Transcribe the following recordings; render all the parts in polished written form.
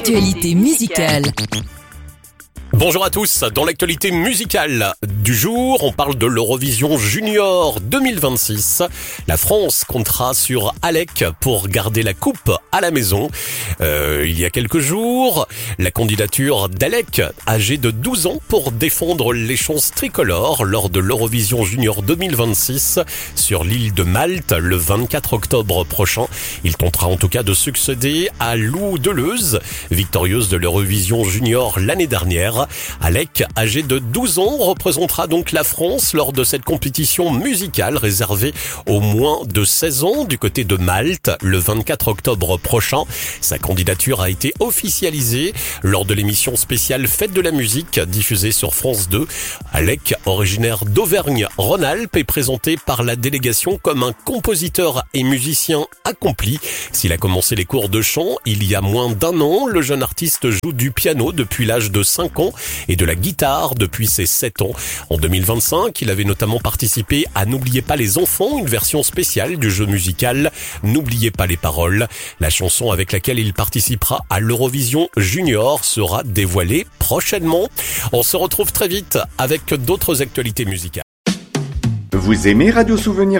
l'actualité musicale. Bonjour à tous, dans l'actualité musicale du jour, on parle de l'Eurovision Junior 2026. La France comptera sur Alec pour garder la coupe à la maison. Il y a quelques jours, la candidature d'Alec, âgé de 12 ans, pour défendre l'échéance tricolore lors de l'Eurovision Junior 2026 sur l'île de Malte le 24 octobre prochain. Il tentera en tout cas de succéder à Lou Deleuze, victorieuse de l'Eurovision Junior l'année dernière. Alec, âgé de 12 ans, représentera donc la France lors de cette compétition musicale réservée aux moins de 16 ans du côté de Malte le 24 octobre prochain. Sa candidature a été officialisée lors de l'émission spéciale Fête de la musique diffusée sur France 2. Alec, originaire d'Auvergne-Rhône-Alpes, est présenté par la délégation comme un compositeur et musicien accompli. S'il a commencé les cours de chant il y a moins d'un an, le jeune artiste joue du piano depuis l'âge de 5 ans et de la guitare depuis ses 7 ans. En 2025, il avait notamment participé à N'oubliez pas les enfants, une version spéciale du jeu musical N'oubliez pas les paroles. La chanson avec laquelle il participera à l'Eurovision Junior sera dévoilée prochainement. On se retrouve très vite avec d'autres actualités musicales. Vous aimez radiosouvenir.com ?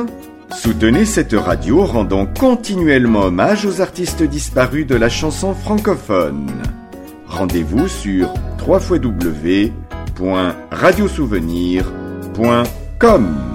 Soutenez cette radio en rendant continuellement hommage aux artistes disparus de la chanson francophone. Rendez-vous sur www.radiosouvenir.com.